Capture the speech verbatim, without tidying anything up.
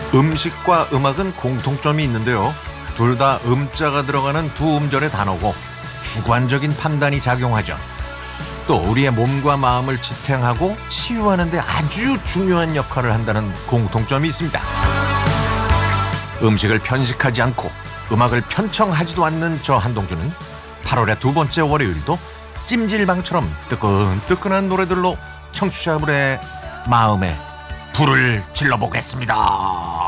음식과 음악은 공통점이 있는데요. 둘 다 음자가 들어가는 두 음절의 단어고 주관적인 판단이 작용하죠. 또 우리의 몸과 마음을 지탱하고 치유하는 데 아주 중요한 역할을 한다는 공통점이 있습니다. 음식을 편식하지 않고 음악을 편청하지도 않는 저 한동준은 팔월의 두 번째 월요일도 찜질방처럼 뜨끈뜨끈한 노래들로 청취자분의 마음에 불을 질러보겠습니다.